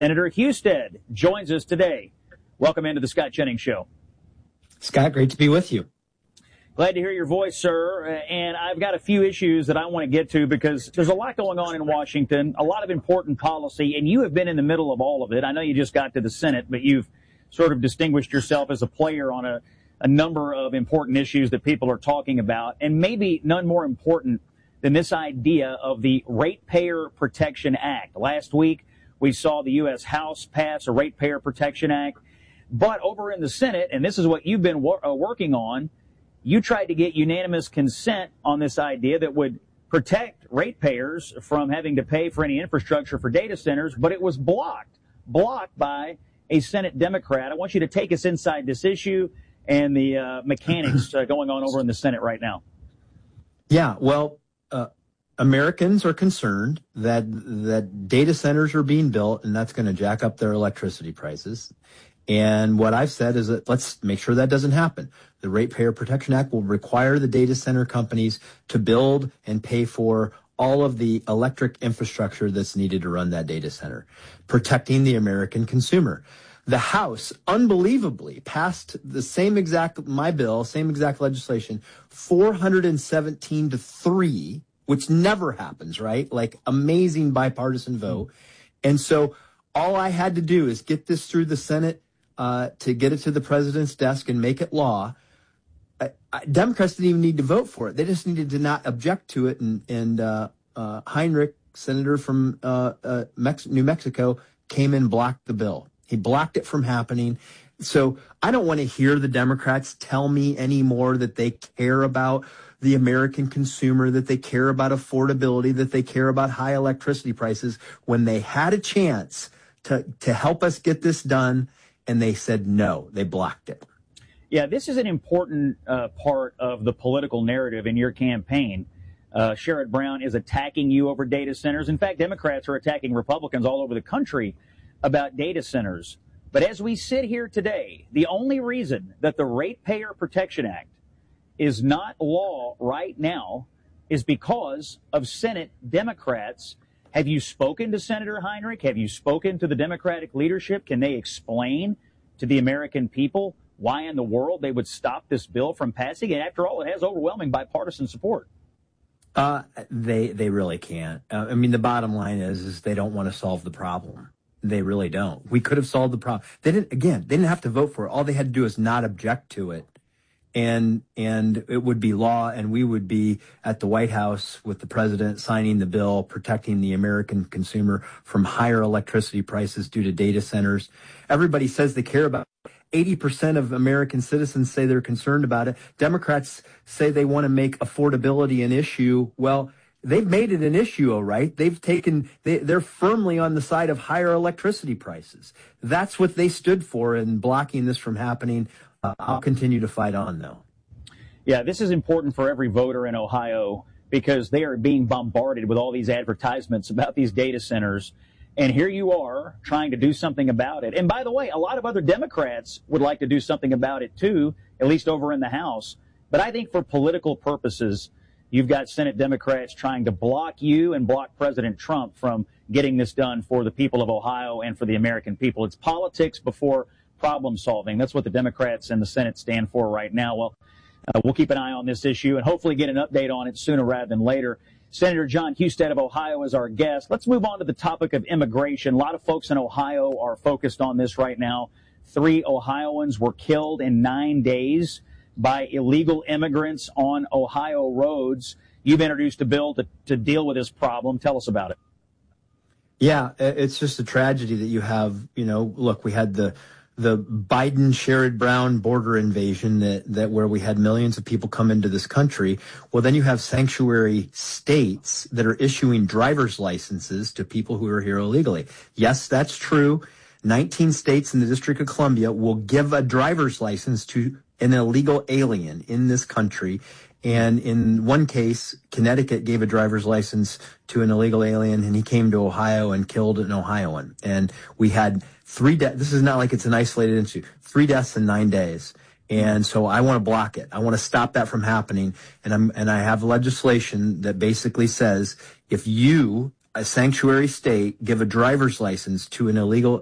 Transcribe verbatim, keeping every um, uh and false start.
Senator Husted joins us today. Welcome into the Scott Jennings Show. Scott, great to be with you. Glad to hear your voice, sir. And I've got a few issues that I want to get to because there's a lot going on in Washington, a lot of important policy, and you have been in the middle of all of it. I know you just got to the Senate, but you've sort of distinguished yourself as a player on a, a number of important issues that people are talking about, and maybe none more important than this idea of the Ratepayer Protection Act. Last week, we saw the U S House pass a Ratepayer Protection Act, but over in the Senate, and this is what you've been wor- uh, working on, you tried to get unanimous consent on this idea that would protect ratepayers from having to pay for any infrastructure for data centers, but it was blocked, blocked by a Senate Democrat. I want you to take us inside this issue and the uh, mechanics uh, going on over in the Senate right now. Yeah, well, uh, Americans are concerned that that data centers are being built, and that's going to jack up their electricity prices. And what I've said is that let's make sure that doesn't happen. The Ratepayer Protection Act will require the data center companies to build and pay for all of the electric infrastructure that's needed to run that data center, protecting the American consumer. The House, unbelievably, passed the same exact, my bill, same exact legislation, four hundred seventeen to three, which never happens, right? Like amazing bipartisan vote. And so all I had to do is get this through the Senate, uh, to get it to the president's desk and make it law. I, I, Democrats didn't even need to vote for it. They just needed to not object to it. And, and uh, uh, Heinrich, senator from uh, uh, Mex- New Mexico, came and blocked the bill. He blocked it from happening. So I don't want to hear the Democrats tell me anymore that they care about the American consumer, that they care about affordability, that they care about high electricity prices, when they had a chance to, to help us get this done, and they said no, they blocked it. Yeah, this is an important uh, part of the political narrative in your campaign. Uh, Sherrod Brown is attacking you over data centers. In fact, Democrats are attacking Republicans all over the country about data centers. But as we sit here today, the only reason that the Ratepayer Protection Act is not law right now is because of Senate Democrats. Have you spoken to Senator Heinrich? Have you spoken to the Democratic leadership? Can they explain to the American people why in the world they would stop this bill from passing? And after all, it has overwhelming bipartisan support. Uh, they they really can't. Uh, I mean, the bottom line is, is they don't want to solve the problem. They really don't. We could have solved the problem. They didn't, again, they didn't have to vote for it. All they had to do is not object to it. And, and it would be law, and we would be at the White House with the president signing the bill, protecting the American consumer from higher electricity prices due to data centers. Everybody says they care about it. eighty percent of American citizens say they're concerned about it. Democrats say they want to make affordability an issue. Well, they've made it an issue, all right. They've taken, they, they're firmly on the side of higher electricity prices. That's what they stood for in blocking this from happening. Uh, I'll continue to fight on, though. Yeah, this is important for every voter in Ohio because they are being bombarded with all these advertisements about these data centers. And here you are trying to do something about it. And by the way, a lot of other Democrats would like to do something about it, too, at least over in the House. But I think for political purposes, you've got Senate Democrats trying to block you and block President Trump from getting this done for the people of Ohio and for the American people. It's politics before problem solving. That's what the Democrats and the Senate stand for right now. Well, uh, we'll keep an eye on this issue and hopefully get an update on it sooner rather than later. Senator Jon Husted of Ohio is our guest. Let's move on to the topic of immigration. A lot of folks in Ohio are focused on this right now. Three Ohioans were killed in nine days by illegal immigrants on Ohio roads. You've introduced a bill to, to deal with this problem. Tell us about it. Yeah, it's just a tragedy that you have, you know, look, we had the the Biden Sherrod Brown border invasion that, that where we had millions of people come into this country. Well, then you have sanctuary states that are issuing driver's licenses to people who are here illegally. Yes, that's true. nineteen states in the District of Columbia will give a driver's license to an illegal alien in this country. And in one case, Connecticut gave a driver's license to an illegal alien, and he came to Ohio and killed an Ohioan. And we had three deaths. This is not like it's an isolated incident. Three deaths in nine days. And so I want to block it. I want to stop that from happening. And I'm, and I have legislation that basically says if you a sanctuary state give a driver's license to an illegal